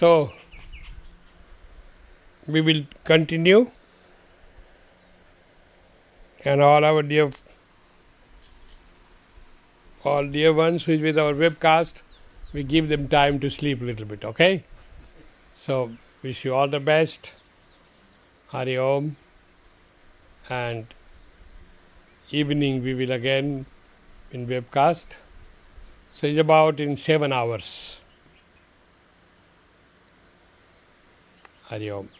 So, we will continue, and all dear ones who is with our webcast, we give them time to sleep a little bit, okay? So, wish you all the best. Hari Om. And evening we will again in webcast. So, it's about in 7 hours. Hari Om.